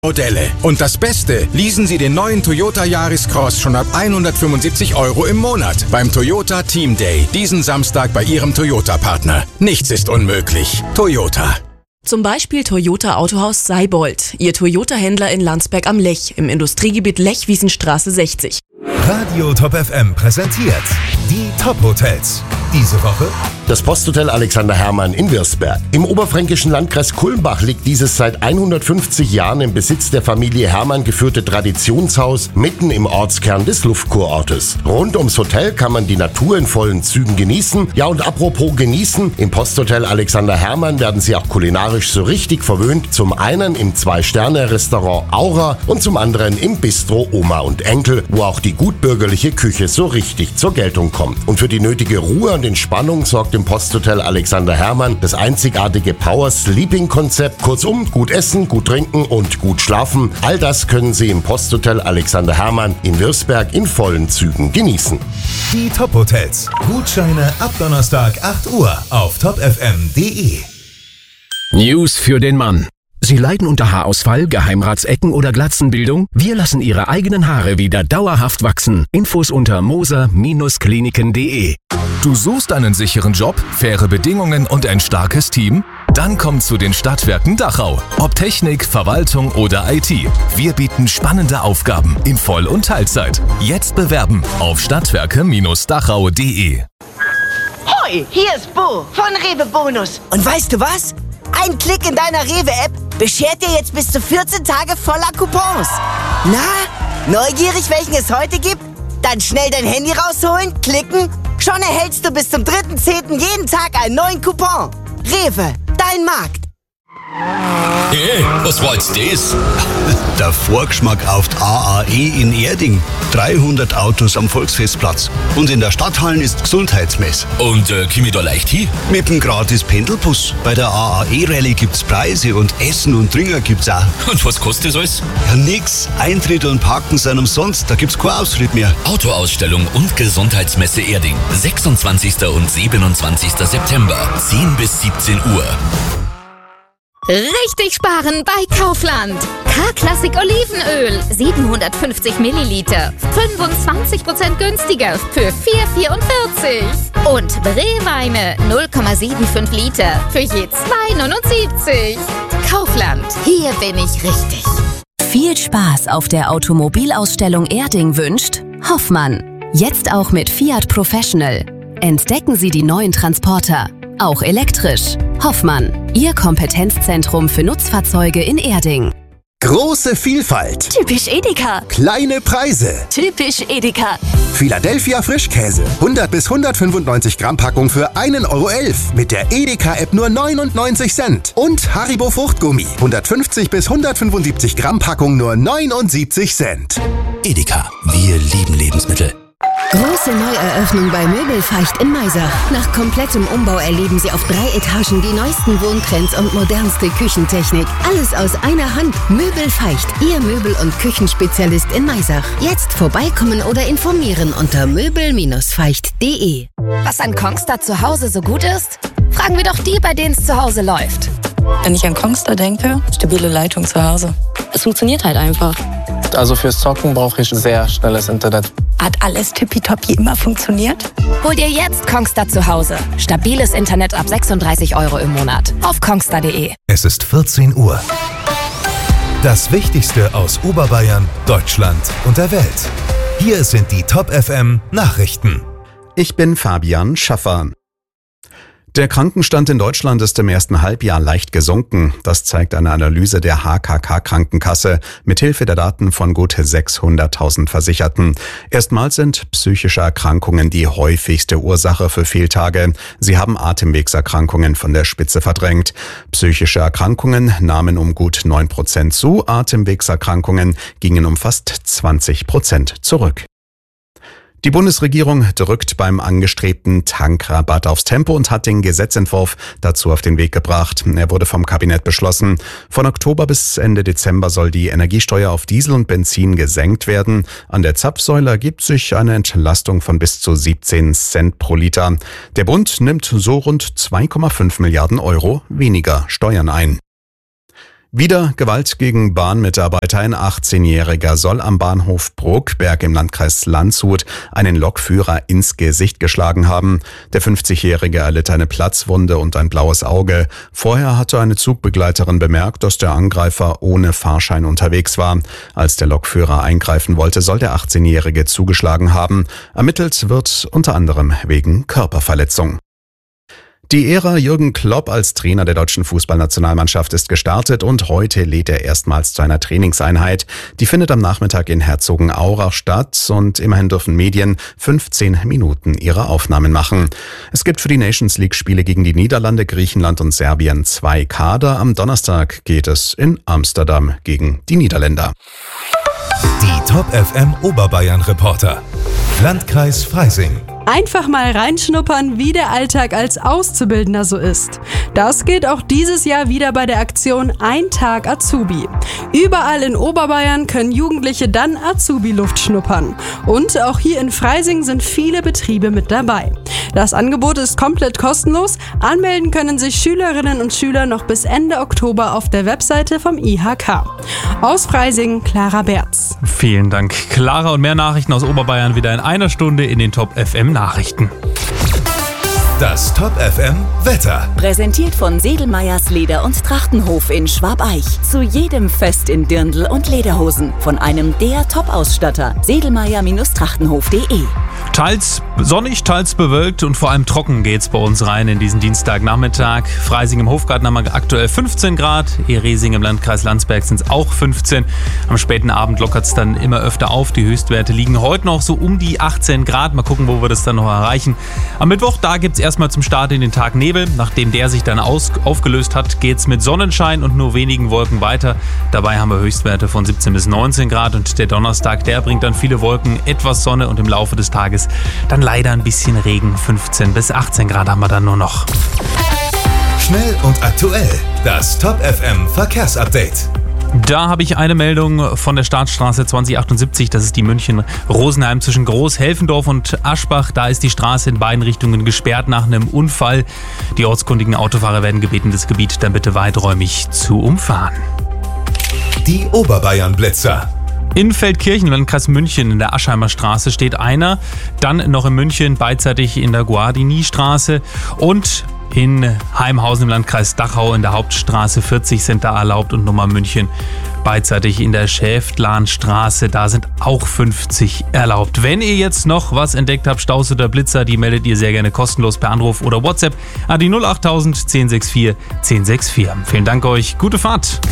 Modelle. Und das Beste, leasen Sie den neuen Toyota Yaris Cross schon ab 175 € im Monat beim Toyota Team Day. Diesen Samstag bei Ihrem Toyota-Partner. Nichts ist unmöglich. Toyota. Zum Beispiel Toyota Autohaus Seibold, Ihr Toyota-Händler in Landsberg am Lech, im Industriegebiet Lech-Wiesenstraße 60. Radio Top FM präsentiert die Top-Hotels. Diese Woche das Posthotel Alexander Hermann in Wirsberg. Im oberfränkischen Landkreis Kulmbach liegt dieses seit 150 Jahren im Besitz der Familie Hermann geführte Traditionshaus mitten im Ortskern des Luftkurortes. Rund ums Hotel kann man die Natur in vollen Zügen genießen. Ja, und apropos genießen, im Posthotel Alexander Hermann werden Sie auch kulinarisch so richtig verwöhnt. Zum einen im 2-Sterne-Restaurant Aura und zum anderen im Bistro Oma und Enkel, wo auch die gutbürgerliche Küche so richtig zur Geltung kommt. Und für die nötige Ruhe und Entspannung sorgt im Posthotel Alexander Hermann das einzigartige Power-Sleeping-Konzept. Kurzum, gut essen, gut trinken und gut schlafen. All das können Sie im Posthotel Alexander Hermann in Wirsberg in vollen Zügen genießen. Die Top-Hotels. Gutscheine ab Donnerstag 8 Uhr auf topfm.de. News für den Mann. Sie leiden unter Haarausfall, Geheimratsecken oder Glatzenbildung? Wir lassen Ihre eigenen Haare wieder dauerhaft wachsen. Infos unter moser-kliniken.de. Du suchst einen sicheren Job, faire Bedingungen und ein starkes Team? Dann komm zu den Stadtwerken Dachau. Ob Technik, Verwaltung oder IT. Wir bieten spannende Aufgaben in Voll- und Teilzeit. Jetzt bewerben auf stadtwerke-dachau.de. Hoi, hier ist Bo von Rewe Bonus. Und weißt du was? Ein Klick in deiner Rewe-App beschert dir jetzt bis zu 14 Tage voller Coupons. Na, neugierig, welchen es heute gibt? Dann schnell dein Handy rausholen, klicken. Schon erhältst du bis zum 3.10. jeden Tag einen neuen Coupon. Rewe, dein Markt. Hey, was war jetzt das? Der Vorgeschmack auf die AAE in Erding. 300 Autos am Volksfestplatz. Und in der Stadthallen ist Gesundheitsmess. Und komm ich da leicht hin? Mit dem gratis Pendelbus. Bei der AAE-Rallye gibt's Preise und Essen und Trinken gibt's auch. Und was kostet das alles? Ja, nix. Eintritt und Parken sind umsonst. Da gibt's keinen Ausritt mehr. Autoausstellung und Gesundheitsmesse Erding. 26. und 27. September. 10 bis 17 Uhr. Richtig sparen bei Kaufland. K-Klassik Olivenöl, 750 Milliliter, 25% günstiger für 4,44. Und Brewweine, 0,75 Liter für je 2,79. Kaufland, hier bin ich richtig. Viel Spaß auf der Automobilausstellung Erding wünscht Hoffmann. Jetzt auch mit Fiat Professional. Entdecken Sie die neuen Transporter. Auch elektrisch. Hoffmann, Ihr Kompetenzzentrum für Nutzfahrzeuge in Erding. Große Vielfalt. Typisch Edeka. Kleine Preise. Typisch Edeka. Philadelphia Frischkäse. 100 bis 195 Gramm Packung für 1,11 € mit der Edeka-App nur 99 Cent. Und Haribo Fruchtgummi. 150 bis 175 Gramm Packung nur 79 Cent. Edeka, wir lieben Lebensmittel. Große Neueröffnung bei Möbelfeicht in Maisach. Nach komplettem Umbau erleben Sie auf 3 Etagen die neuesten Wohntrends und modernste Küchentechnik. Alles aus einer Hand. Möbelfeicht, Ihr Möbel- und Küchenspezialist in Maisach. Jetzt vorbeikommen oder informieren unter möbel-feicht.de. Was an Kongstar zu Hause so gut ist? Fragen wir doch die, bei denen es zu Hause läuft. Wenn ich an Kongstar denke, stabile Leitung zu Hause. Es funktioniert halt einfach. Also fürs Zocken brauche ich sehr schnelles Internet. Hat alles tippitoppi immer funktioniert? Hol dir jetzt Kongstar zu Hause. Stabiles Internet ab 36 € im Monat. Auf kongstar.de. Es ist 14 Uhr. Das Wichtigste aus Oberbayern, Deutschland und der Welt. Hier sind die Top FM Nachrichten. Ich bin Fabian Schaffer. Der Krankenstand in Deutschland ist im ersten Halbjahr leicht gesunken. Das zeigt eine Analyse der HKK-Krankenkasse mithilfe der Daten von gut 600.000 Versicherten. Erstmals sind psychische Erkrankungen die häufigste Ursache für Fehltage. Sie haben Atemwegserkrankungen von der Spitze verdrängt. Psychische Erkrankungen nahmen gut 9% zu, Atemwegserkrankungen gingen fast 20% zurück. Die Bundesregierung drückt beim angestrebten Tankrabatt aufs Tempo und hat den Gesetzentwurf dazu auf den Weg gebracht. Er wurde vom Kabinett beschlossen. Von Oktober bis Ende Dezember soll die Energiesteuer auf Diesel und Benzin gesenkt werden. An der Zapfsäule ergibt sich eine Entlastung von bis zu 17 Cent pro Liter. Der Bund nimmt so rund 2,5 Milliarden € weniger Steuern ein. Wieder Gewalt gegen Bahnmitarbeiter. Ein 18-Jähriger soll am Bahnhof Bruckberg im Landkreis Landshut einen Lokführer ins Gesicht geschlagen haben. Der 50-Jährige erlitt eine Platzwunde und ein blaues Auge. Vorher hatte eine Zugbegleiterin bemerkt, dass der Angreifer ohne Fahrschein unterwegs war. Als der Lokführer eingreifen wollte, soll der 18-Jährige zugeschlagen haben. Ermittelt wird unter anderem wegen Körperverletzung. Die Ära Jürgen Klopp als Trainer der deutschen Fußballnationalmannschaft ist gestartet und heute lädt er erstmals zu einer Trainingseinheit. Die findet am Nachmittag in Herzogenaurach statt und immerhin dürfen Medien 15 Minuten ihre Aufnahmen machen. Es gibt für die Nations League-Spiele gegen die Niederlande, Griechenland und Serbien 2 Kader. Am Donnerstag geht es in Amsterdam gegen die Niederländer. Die Top FM Oberbayern Reporter. Landkreis Freising. Einfach mal reinschnuppern, wie der Alltag als Auszubildender so ist. Das geht auch dieses Jahr wieder bei der Aktion Ein Tag Azubi. Überall in Oberbayern können Jugendliche dann Azubi-Luft schnuppern. Und auch hier in Freising sind viele Betriebe mit dabei. Das Angebot ist komplett kostenlos. Anmelden können sich Schülerinnen und Schüler noch bis Ende Oktober auf der Webseite vom IHK. Aus Freising, Clara Berz. Vielen Dank, Clara. Und mehr Nachrichten aus Oberbayern wieder in einer Stunde in den Top FM Nachrichten. Das Top FM Wetter. Präsentiert von Sedelmeyers Leder- und Trachtenhof in Schwabeich. Zu jedem Fest in Dirndl und Lederhosen. Von einem der Top-Ausstatter. Sedelmeyer-Trachtenhof.de. Teils sonnig, teils bewölkt und vor allem trocken geht's bei uns rein in diesen Dienstagnachmittag. Freising im Hofgarten haben wir aktuell 15 Grad, Eresing im Landkreis Landsberg sind es auch 15. Am späten Abend lockert es dann immer öfter auf. Die Höchstwerte liegen heute noch so um die 18 Grad. Mal gucken, wo wir das dann noch erreichen. Am Mittwoch, da gibt's erstmal zum Start in den Tag Nebel. Nachdem der sich dann aufgelöst hat, geht's mit Sonnenschein und nur wenigen Wolken weiter. Dabei haben wir Höchstwerte von 17 bis 19 Grad und der Donnerstag, der bringt dann viele Wolken, etwas Sonne und im Laufe des Tages dann leider ein bisschen Regen. 15 bis 18 Grad haben wir dann nur noch. Schnell und aktuell. Das Top FM Verkehrsupdate. Da habe ich eine Meldung von der Startstraße 2078, das ist die München-Rosenheim zwischen Großhelfendorf und Aschbach. Da ist die Straße in beiden Richtungen gesperrt nach einem Unfall. Die ortskundigen Autofahrer werden gebeten, das Gebiet dann bitte weiträumig zu umfahren. Die Oberbayern-Blitzer. In Feldkirchen, Landkreis München, in der Aschheimer Straße steht einer. Dann noch in München, beidseitig in der Guardini-Straße. Und in Heimhausen im Landkreis Dachau in der Hauptstraße 40 sind da erlaubt. Und Nummer München, beidseitig in der Schäftlarnstraße, da sind auch 50 erlaubt. Wenn ihr jetzt noch was entdeckt habt, Staus oder Blitzer, die meldet ihr sehr gerne kostenlos per Anruf oder WhatsApp an die 08000 1064 1064. Vielen Dank euch, gute Fahrt.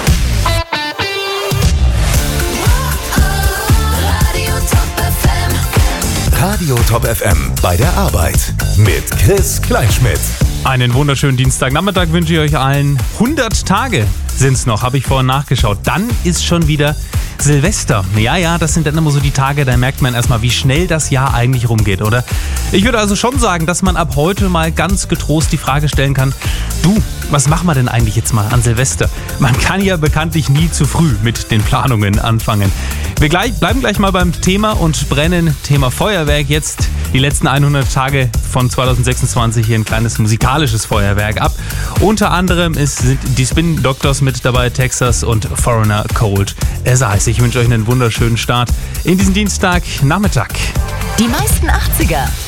Radio Top FM bei der Arbeit mit Chris Kleinschmidt. Einen wunderschönen Dienstagnachmittag wünsche ich euch allen. 100 Tage sind es noch, habe ich vorhin nachgeschaut. Dann ist schon wieder Silvester. Ja, das sind dann immer so die Tage, da merkt man erstmal, wie schnell das Jahr eigentlich rumgeht, oder? Ich würde also schon sagen, dass man ab heute mal ganz getrost die Frage stellen kann, du, was machen wir denn eigentlich jetzt mal an Silvester? Man kann ja bekanntlich nie zu früh mit den Planungen anfangen. Wir bleiben gleich mal beim Thema und brennen Thema Feuerwerk jetzt die letzten 100 Tage von 2026 hier ein kleines musikalisches Feuerwerk ab. Unter anderem sind die Spin Doctors mit dabei, Texas und Foreigner Cold as Ice. Ich wünsche euch einen wunderschönen Start in diesen Dienstagnachmittag. Die meisten 80er.